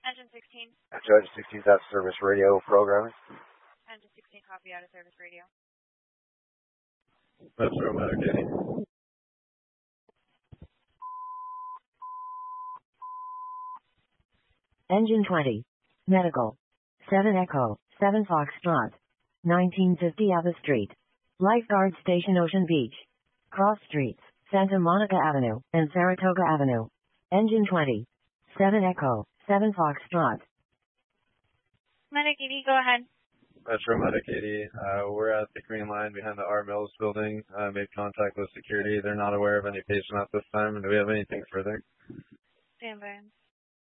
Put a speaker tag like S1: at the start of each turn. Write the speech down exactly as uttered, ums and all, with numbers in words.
S1: Engine sixteen.
S2: Judge sixteen, that's service radio programming.
S1: Engine sixteen, copy out of service radio.
S3: Metro Medic eighty.
S4: Engine twenty. Medical. seven Echo, seven Foxtrot. nineteen fifty Abbott Street. Lifeguard Station Ocean Beach. Cross Streets, Santa Monica Avenue, and Saratoga Avenue. Engine twenty. seven Echo, seven Foxtrot.
S1: Medic eighty, go ahead.
S3: Metro Medic eighty. Uh, we're at the Green Line behind the Art Mills building. Uh, made contact with security. They're not aware of any patient at this time. Do we have anything further?
S1: Stand by.